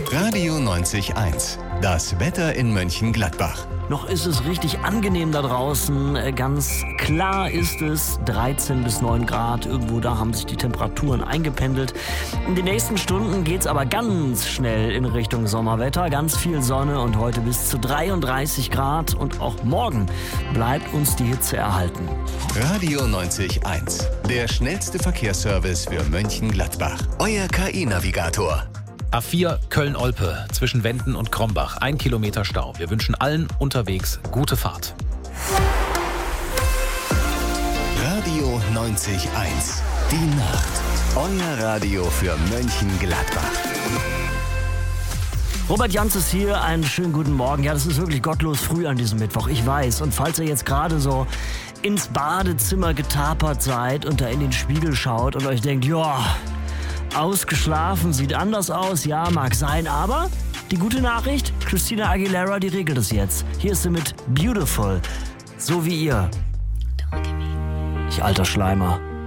Radio 90.1. Das Wetter in Mönchengladbach. Noch ist es richtig angenehm da draußen. Ganz klar ist es 13 bis 9 Grad. Irgendwo da haben sich die Temperaturen eingependelt. In den nächsten Stunden geht's aber ganz schnell in Richtung Sommerwetter. Ganz viel Sonne und heute bis zu 33 Grad. Und auch morgen bleibt uns die Hitze erhalten. Radio 90.1. Der schnellste Verkehrsservice für Mönchengladbach. Euer KI-Navigator. A4 Köln-Olpe zwischen Wenden und Krombach. 1 Kilometer Stau. Wir wünschen allen unterwegs gute Fahrt. Radio 90.1. Die Nacht. Euer Radio für Mönchengladbach. Robert Janz ist hier, einen schönen guten Morgen. Ja, das ist wirklich gottlos früh an diesem Mittwoch, ich weiß. Und falls ihr jetzt gerade so ins Badezimmer getapert seid und da in den Spiegel schaut und euch denkt, ja, ausgeschlafen, sieht anders aus, ja, mag sein, aber die gute Nachricht, Christina Aguilera, die regelt es jetzt. Hier ist sie mit Beautiful, so wie ihr. Ich alter Schleimer.